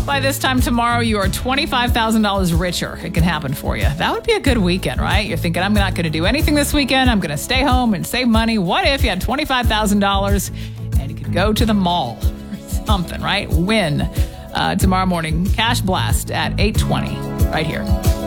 By this time tomorrow, you are $25,000 richer. It can happen for you. That would be a good weekend, right? You're thinking, I'm not going to do anything this weekend. I'm going to stay home and save money. What if you had $25,000 and you could go to the mall or something, right? Win tomorrow morning. Cash Blast at 8:20 right here.